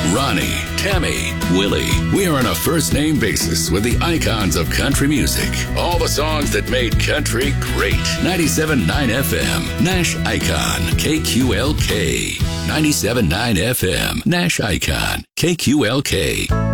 Ronnie, Tammy, Willie. We are on a first name basis with the icons of country music. All the songs that made country great. 97.9 FM, Nash Icon, KQLK. 97.9 FM, Nash Icon, KQLK.